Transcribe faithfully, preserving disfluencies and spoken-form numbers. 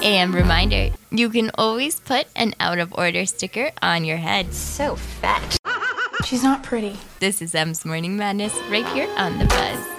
And reminder, you can always put an out of order sticker on your head. So fat. She's not pretty. This is M's Morning Madness right here on The Buzz.